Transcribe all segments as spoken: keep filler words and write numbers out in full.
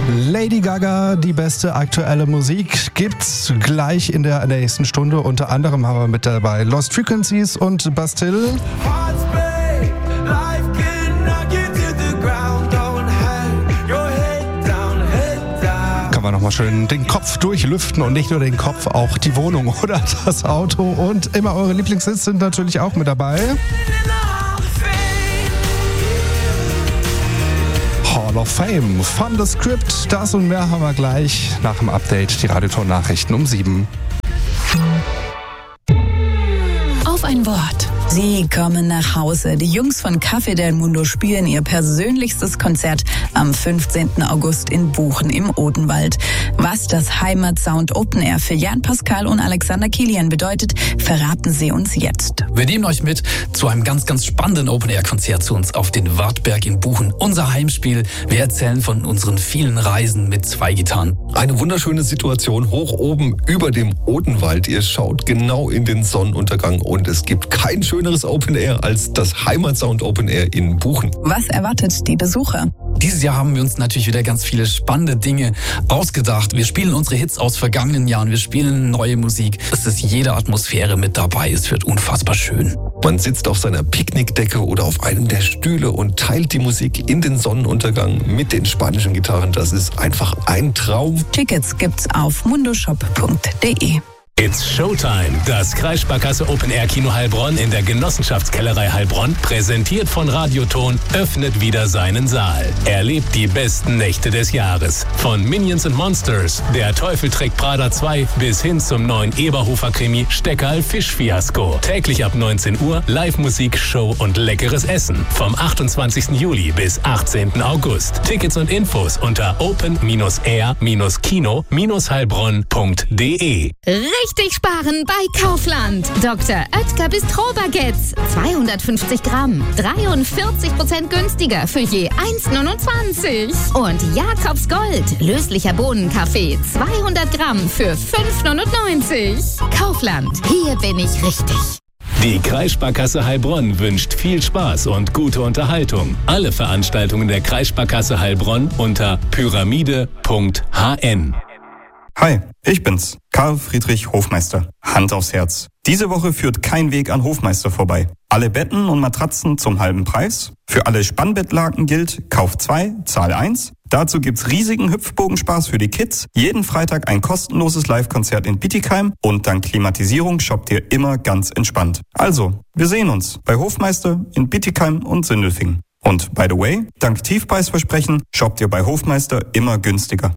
Lady Gaga, die beste aktuelle Musik, gibt's gleich in der nächsten Stunde. Unter anderem haben wir mit dabei Lost Frequencies und Bastille. Kann man nochmal schön den Kopf durchlüften und nicht nur den Kopf, auch die Wohnung oder das Auto. Und immer eure Lieblingshits sind natürlich auch mit dabei. Hall of Fame, Fun the Script, das und mehr haben wir gleich nach dem Update, die Radioton-Nachrichten um sieben. Auf ein Wort. Sie kommen nach Hause. Die Jungs von Café del Mundo spielen ihr persönlichstes Konzert am fünfzehnten August in Buchen im Odenwald. Was das Heimatsound Open Air für Jan Pascal und Alexander Kilian bedeutet, verraten sie uns jetzt. Wir nehmen euch mit zu einem ganz, ganz spannenden Open Air Konzert zu uns auf den Wartberg in Buchen. Unser Heimspiel. Wir erzählen von unseren vielen Reisen mit zwei Gitarren. Eine wunderschöne Situation hoch oben über dem Odenwald. Ihr schaut genau in den Sonnenuntergang und es gibt kein schöneres Open Air als das Heimatsound Open Air in Buchen. Was erwartet die Besucher? Dieses Jahr haben wir uns natürlich wieder ganz viele spannende Dinge ausgedacht. Wir spielen unsere Hits aus vergangenen Jahren, wir spielen neue Musik. Es ist jede Atmosphäre mit dabei, es wird unfassbar schön. Man sitzt auf seiner Picknickdecke oder auf einem der Stühle und teilt die Musik in den Sonnenuntergang mit den spanischen Gitarren. Das ist einfach ein Traum. Tickets gibt's auf mundoshop punkt de. It's Showtime. Das Kreissparkasse Open Air Kino Heilbronn in der Genossenschaftskellerei Heilbronn, präsentiert von Radioton, öffnet wieder seinen Saal. Erlebt die besten Nächte des Jahres. Von Minions and Monsters, Der Teufel trägt Prada zwei bis hin zum neuen Eberhofer-Krimi Steckerl Fischfiasko. Täglich ab neunzehn Uhr Live-Musik, Show und leckeres Essen. Vom achtundzwanzigsten Juli bis achtzehnten August. Tickets und Infos unter open air kino heilbronn punkt de. Richtig sparen bei Kaufland. Doktor Oetker Bistro-Baguettes. zweihundertfünfzig Gramm. dreiundvierzig Prozent günstiger für je eins Komma neunundzwanzig. Und Jakobs Gold. Löslicher Bohnenkaffee. zweihundert Gramm für fünf Komma neunundneunzig. Kaufland. Hier bin ich richtig. Die Kreissparkasse Heilbronn wünscht viel Spaß und gute Unterhaltung. Alle Veranstaltungen der Kreissparkasse Heilbronn unter pyramide punkt h n. Hi, ich bin's, Karl Friedrich Hofmeister. Hand aufs Herz. Diese Woche führt kein Weg an Hofmeister vorbei. Alle Betten und Matratzen zum halben Preis. Für alle Spannbettlaken gilt, Kauf zwei, Zahl eins. Dazu gibt's riesigen Hüpfbogenspaß für die Kids. Jeden Freitag ein kostenloses Live-Konzert in Bietigheim. Und dank Klimatisierung shoppt ihr immer ganz entspannt. Also, wir sehen uns bei Hofmeister in Bietigheim und Sindelfingen. Und by the way, dank Tiefpreisversprechen shoppt ihr bei Hofmeister immer günstiger.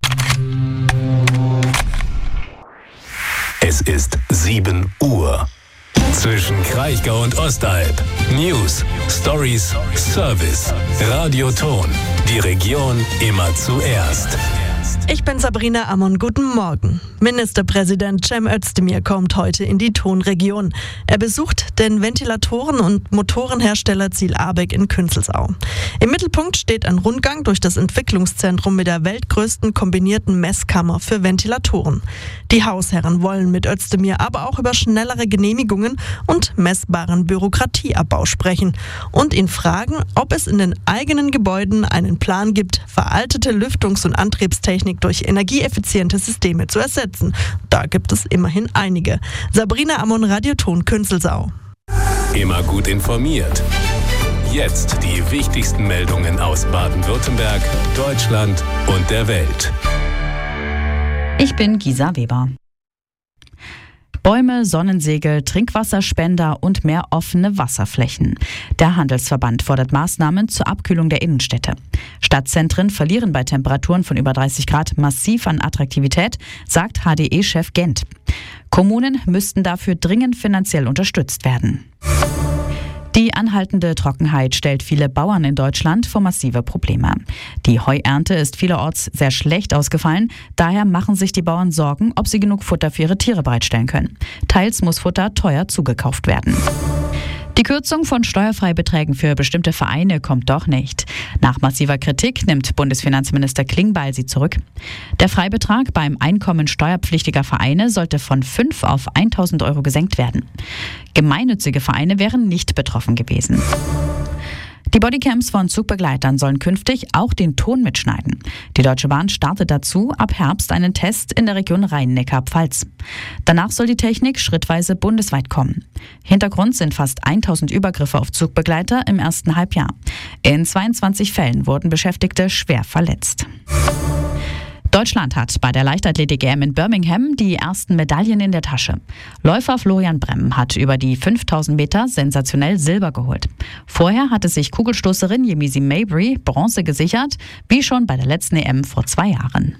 Es ist sieben Uhr. Zwischen Kraichgau und Ostalb. News, Stories, Service. Radioton. Die Region immer zuerst. Ich bin Sabrina Ammon, guten Morgen. Ministerpräsident Cem Özdemir kommt heute in die Tonregion. Er besucht den Ventilatoren- und Motorenhersteller Ziel Abeck in Künzelsau. Im Mittelpunkt steht ein Rundgang durch das Entwicklungszentrum mit der weltgrößten kombinierten Messkammer für Ventilatoren. Die Hausherren wollen mit Özdemir aber auch über schnellere Genehmigungen und messbaren Bürokratieabbau sprechen und ihn fragen, ob es in den eigenen Gebäuden einen Plan gibt, veraltete Lüftungs- und Antriebstechnik durch energieeffiziente Systeme zu ersetzen. Da gibt es immerhin einige. Sabrina Ammon, Radioton Künzelsau. Immer gut informiert. Jetzt die wichtigsten Meldungen aus Baden-Württemberg, Deutschland und der Welt. Ich bin Gisa Weber. Bäume, Sonnensegel, Trinkwasserspender und mehr offene Wasserflächen. Der Handelsverband fordert Maßnahmen zur Abkühlung der Innenstädte. Stadtzentren verlieren bei Temperaturen von über dreißig Grad massiv an Attraktivität, sagt H D E-Chef Gent. Kommunen müssten dafür dringend finanziell unterstützt werden. Die anhaltende Trockenheit stellt viele Bauern in Deutschland vor massive Probleme. Die Heuernte ist vielerorts sehr schlecht ausgefallen. Daher machen sich die Bauern Sorgen, ob sie genug Futter für ihre Tiere bereitstellen können. Teils muss Futter teuer zugekauft werden. Die Kürzung von Steuerfreibeträgen für bestimmte Vereine kommt doch nicht. Nach massiver Kritik nimmt Bundesfinanzminister Klingbeil sie zurück. Der Freibetrag beim Einkommen steuerpflichtiger Vereine sollte von fünf auf tausend Euro gesenkt werden. Gemeinnützige Vereine wären nicht betroffen gewesen. Die Bodycams von Zugbegleitern sollen künftig auch den Ton mitschneiden. Die Deutsche Bahn startet dazu ab Herbst einen Test in der Region Rhein-Neckar-Pfalz. Danach soll die Technik schrittweise bundesweit kommen. Hintergrund sind fast tausend Übergriffe auf Zugbegleiter im ersten Halbjahr. In zweiundzwanzig Fällen wurden Beschäftigte schwer verletzt. Deutschland hat bei der Leichtathletik-E M in Birmingham die ersten Medaillen in der Tasche. Läufer Florian Bremm hat über die fünftausend Meter sensationell Silber geholt. Vorher hatte sich Kugelstoßerin Yemisi Mabry Bronze gesichert, wie schon bei der letzten E M vor zwei Jahren.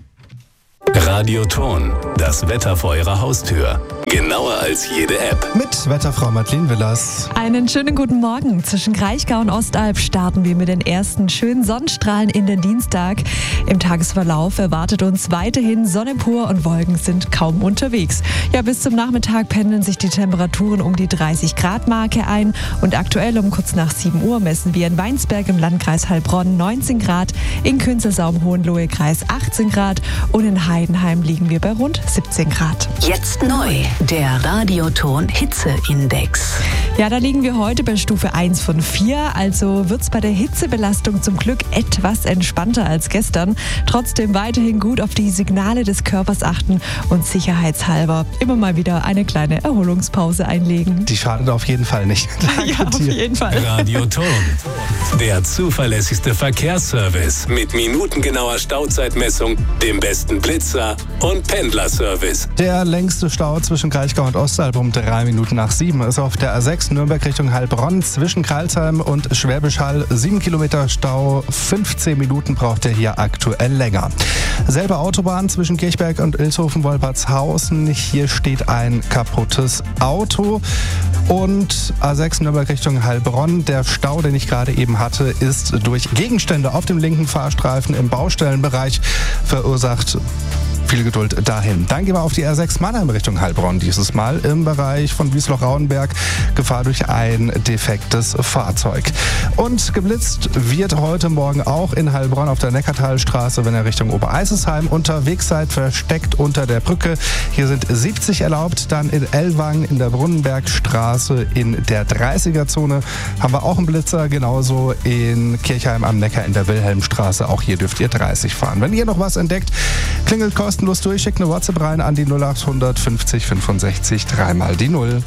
Radio Ton, das Wetter vor Ihrer Haustür. Genauer als jede App. Mit Wetterfrau Madeleine Willers. Einen schönen guten Morgen. Zwischen Kraichgau und Ostalb starten wir mit den ersten schönen Sonnenstrahlen in den Dienstag. Im Tagesverlauf erwartet uns weiterhin Sonne pur und Wolken sind kaum unterwegs. Ja, bis zum Nachmittag pendeln sich die Temperaturen um die dreißig Grad Marke ein. Und aktuell um kurz nach sieben Uhr messen wir in Weinsberg im Landkreis Heilbronn neunzehn Grad, in Künzelsau im Hohenlohe-Kreis achtzehn Grad und in Heidenheim liegen wir bei rund siebzehn Grad. Jetzt neu, der Radioton Hitzeindex. Ja, da liegen wir heute bei Stufe eins von vier, also wird es bei der Hitzebelastung zum Glück etwas entspannter als gestern. Trotzdem weiterhin gut auf die Signale des Körpers achten und sicherheitshalber immer mal wieder eine kleine Erholungspause einlegen. Die schadet auf jeden Fall nicht. Ja, auf jeden Fall. Radio Ton, der zuverlässigste Verkehrsservice mit minutengenauer Stauzeitmessung, dem besten Blitzer und Pendlerservice. Der längste Stau zwischen Kraichgau und Ostalb um drei Minuten nach sieben ist auf der A sechs Nürnberg Richtung Heilbronn zwischen Crailsheim und Schwäbisch Hall. Sieben Kilometer Stau, fünfzehn Minuten braucht er hier aktuell länger. Selbe Autobahn zwischen Kirchberg und Ilshofen-Wolpertshausen. Hier steht ein kaputtes Auto. Und A sechs Nürnberg Richtung Heilbronn. Der Stau, den ich gerade eben hatte, ist durch Gegenstände auf dem linken Fahrstreifen im Baustellenbereich verursacht. Viel Geduld dahin. Dann gehen wir auf die R sechs Mannheim Richtung Heilbronn. Dieses Mal im Bereich von Wiesloch-Rauenberg. Gefahr durch ein defektes Fahrzeug. Und geblitzt wird heute Morgen auch in Heilbronn auf der Neckartalstraße, wenn ihr Richtung Obereisesheim unterwegs seid, versteckt unter der Brücke. Hier sind siebzig erlaubt. Dann in Ellwangen in der Brunnenbergstraße in der dreißiger-Zone haben wir auch einen Blitzer. Genauso in Kirchheim am Neckar in der Wilhelmstraße. Auch hier dürft ihr dreißig fahren. Wenn ihr noch was entdeckt, klingelt kostenlos durch, schickt eine WhatsApp rein an die null acht fünfzig fünfundsechzig dreimal die null.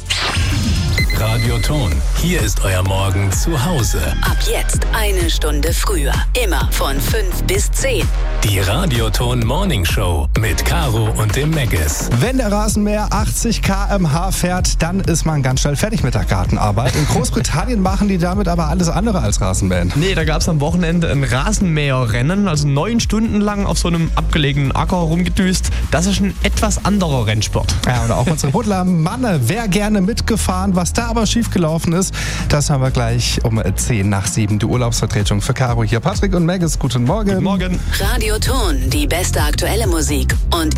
Radio Ton, hier ist euer Morgen zu Hause. Ab jetzt eine Stunde früher. Immer von fünf bis zehn. Die Radio Ton Morning Show mit Caro und dem Meggis. Wenn der Rasenmäher achtzig Kilometer pro Stunde fährt, dann ist man ganz schnell fertig mit der Gartenarbeit. In Großbritannien machen die damit aber alles andere als Rasenmähen. Nee, da gab es am Wochenende ein Rasenmäherrennen, also neun Stunden lang auf so einem abgelegenen Acker rumgedüst. Das ist ein etwas anderer Rennsport. Ja, und auch unsere Buddler Manne wäre gerne mitgefahren. Was da aber schiefgelaufen ist, das haben wir gleich um zehn nach sieben. Die Urlaubsvertretung für Caro hier. Patrick und Meggis, guten Morgen. Guten Morgen. Radio Ton, die beste aktuelle Musik und